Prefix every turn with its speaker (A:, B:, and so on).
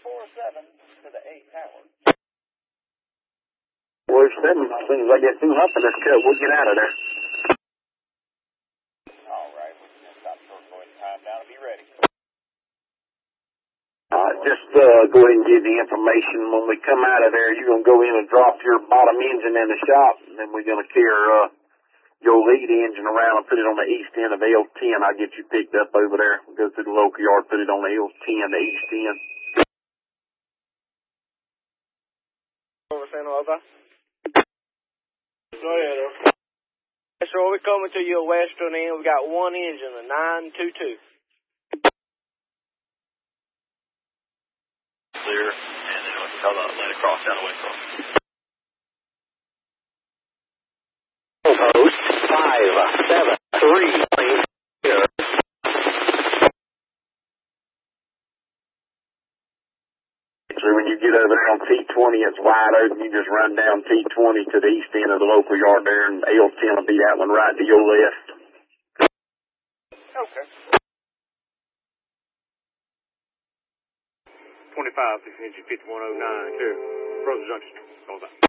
A: to the 8 tower.
B: Well, 7, as soon as I get through humping this cut, we'll get out of there.
A: All right, we're going to stop short going time now to be ready.
B: Just go ahead and give the information. When we come out of there, you're going to go in and drop your bottom engine in the shop, and then we're going to carry your lead engine around and put it on the east end of L10. I'll get you picked up over there. We'll go through the local yard, put it on the L10, the east end.
C: Over San Jose. Go ahead, Yes, sir, we're coming to your western end. We got one engine, a 922.
D: Clear, and then we'll tell the let it cross down the way cross.
B: Post 573 here. So when you get over there on T20, it's wide open. You just run down T20 to the east end of the local yard there, and L10 will be that one right to your left.
C: Okay.
E: 25, 6 engine 5109, here, Frozen Junction. All that.